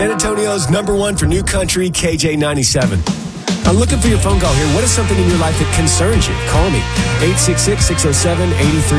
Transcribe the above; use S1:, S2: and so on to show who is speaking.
S1: San Antonio's #1 for new country, KJ97. I'm looking for your phone call here. What is something in your life that concerns you? Call me, 866-607-83